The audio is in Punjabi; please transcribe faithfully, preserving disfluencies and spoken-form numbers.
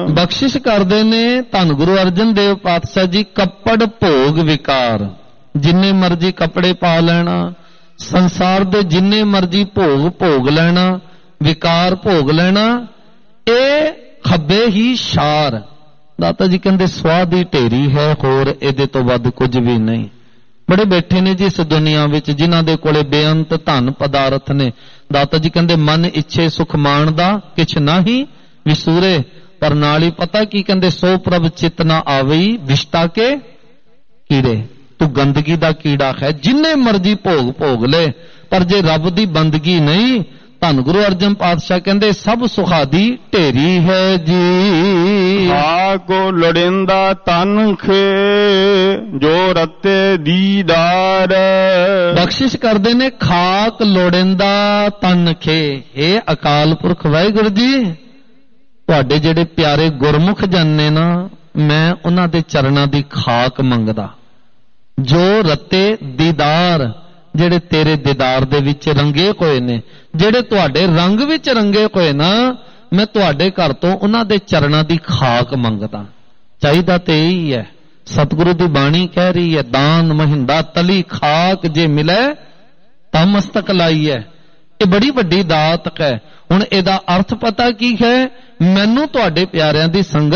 ਬਖਸ਼ਿਸ਼ ਕਰਦੇ ਨੇ ਧੰਨ ਗੁਰੂ ਅਰਜਨ ਦੇਵ ਪਾਤਸ਼ਾਹ ਜੀ। ਕੱਪੜ ਭੋਗ ਵਿਕਾਰ, ਜਿੰਨੇ ਮਰਜ਼ੀ ਕੱਪੜੇ ਪਾ ਲੈਣਾ, ਸੰਸਾਰ ਦੇ ਜਿੰਨੇ ਮਰਜ਼ੀ ਭੋਗ ਭੋਗ ਲੈਣਾ, ਵਿਕਾਰ ਭੋਗ ਲੈਣਾ, ਇਹ ਖੱਬੇ ਹੀ ਸ਼ਾਰ। ਦਾਤਾ ਜੀ ਕਹਿੰਦੇ ਸਵਾਹ ਦੀ ਢੇਰੀ ਹੈ, ਹੋਰ ਇਹਦੇ ਤੋਂ ਵੱਧ ਕੁਝ ਵੀ ਨਹੀਂ। ਬੜੇ ਬੈਠੇ ਨੇ ਜੀ ਇਸ ਦੁਨੀਆ ਵਿੱਚ ਜਿਨ੍ਹਾਂ ਦੇ ਕੋਲੇ ਬੇਅੰਤ ਧਨ ਪਦਾਰਥ ਨੇ। ਦਾਤਾ ਜੀ ਕਹਿੰਦੇ ਮਨ ਇੱਛੇ ਸੁਖ ਮਾਣਦਾ ਕਿਛ ਨਾਹੀ ਵਿਸੂਰੇ, ਪਰ ਨਾਲ ਹੀ ਪਤਾ ਕੀ ਕਹਿੰਦੇ, ਸੋ ਪ੍ਰਭ ਚਿਤ ਨਾ ਆਵਈ ਵਿਸ਼ਟਾ ਕੇ ਕੀੜੇ। ਤੂੰ ਗੰਦਗੀ ਦਾ ਕੀੜਾ ਹੈ, ਜਿੰਨੇ ਮਰਜ਼ੀ ਭੋਗ ਭੋਗ ਲੈ, ਪਰ ਜੇ ਰੱਬ ਦੀ ਬੰਦਗੀ ਨਹੀਂ, ਧੰਨ ਗੁਰੂ ਅਰਜਨ ਪਾਤਸ਼ਾਹ ਕਹਿੰਦੇ ਸਭ ਸੁਖਾ ਦੀ ਢੇਰੀ ਹੈ ਜੀ। ਆਗੋ ਲੋੜਿੰਦਾ ਤਨ ਖੇ ਜੋ ਰਤੇ ਦੀਦਾਰ। ਬਖਸ਼ਿਸ਼ ਕਰਦੇ ਨੇ ਖਾਕ ਲੋੜਿੰਦਾ ਤਨ ਖੇ। ਇਹ ਅਕਾਲ ਪੁਰਖ ਵਾਹਿਗੁਰੂ ਜੀ, ਤੁਹਾਡੇ ਜਿਹੜੇ ਪਿਆਰੇ ਗੁਰਮੁਖ ਜਨ ਨੇ ਨਾ, ਮੈਂ ਉਹਨਾਂ ਦੇ ਚਰਨਾਂ ਦੀ ਖਾਕ ਮੰਗਦਾ। ਜੋ ਰਤੇ ਦੀਦਾਰ, ਜਿਹੜੇ ਤੇਰੇ ਦੀਦਾਰ ਦੇ ਵਿੱਚ ਰੰਗੇ ਹੋਏ ਨੇ, ਜਿਹੜੇ ਤੁਹਾਡੇ ਰੰਗ ਵਿੱਚ ਰੰਗੇ ਹੋਏ ਨਾ, ਮੈਂ ਤੁਹਾਡੇ ਘਰ ਤੋਂ ਉਹਨਾਂ ਦੇ ਚਰਨਾਂ ਦੀ ਖਾਕ ਮੰਗਦਾ। ਚਾਹੀਦਾ ਤੇ ਇਹੀ ਹੈ। ਸਤਿਗੁਰੂ ਦੀ ਬਾਣੀ ਕਹਿ ਰਹੀ ਹੈ, ਦਾਨ ਮਹਿੰਦਾ ਤਲੀ ਖਾਕ ਜੇ ਮਿਲੇ ਤਾਂ ਮਸਤਕ ਲਾਈ ਹੈ। ਇਹ ਬੜੀ ਵੱਡੀ ਦਾਤ ਹੈ। ਹੁਣ ਇਹਦਾ ਅਰਥ ਪਤਾ ਕੀ ਹੈ? ਮੈਨੂੰ ਤੁਹਾਡੇ ਪਿਆਰਿਆਂ ਦੀ ਸੰਗਤ